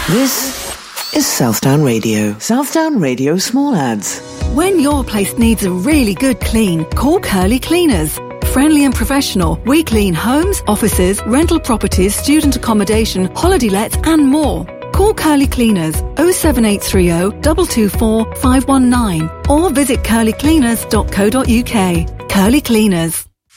This is Southdown Radio. Southdown Radio Small Ads. When your place needs a really good clean, call Curly Cleaners. Friendly and professional, we clean homes, offices, rental properties, student accommodation, holiday lets and more. Call Curly Cleaners 07830 224 519 or visit curlycleaners.co.uk. Curly Cleaners.